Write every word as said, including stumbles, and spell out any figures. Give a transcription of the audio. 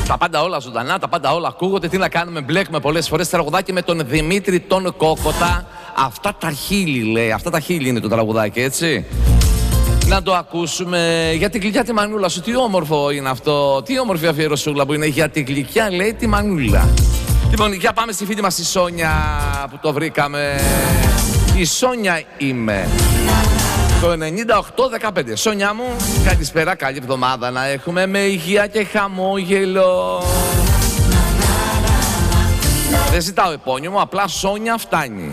Τα πάντα όλα ζωντανά, τα πάντα όλα ακούγονται. Τι να κάνουμε, μπλέκουμε πολλές φορές τραγουδάκι με τον Δημήτρη τον Κόκοτα. Αυτά τα χείλη λέει, αυτά τα χείλη είναι το τραγουδάκι, έτσι. Να το ακούσουμε για την γλυκιά τη μανούλα σου. Τι όμορφο είναι αυτό, τι όμορφη αφιερωσούλα που είναι για την γλυκιά, λέει, τη μανούλα. Λοιπόν, για πάμε στη φίλη μας η Σόνια που το βρήκαμε. Η Σόνια είμαι. Το ενενήντα οκτώ δεκαπέντε. Σόνια μου, καλησπέρα, καλή εβδομάδα να έχουμε με υγεία και χαμόγελο. Δεν ζητάω επώνυμο, απλά Σόνια φτάνει.